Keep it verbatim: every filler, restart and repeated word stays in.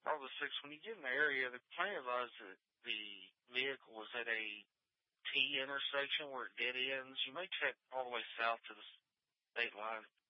all the six, when you get in the area, the plan advised that the vehicle was at a T intersection where it dead ends. You may check all the way south to the state line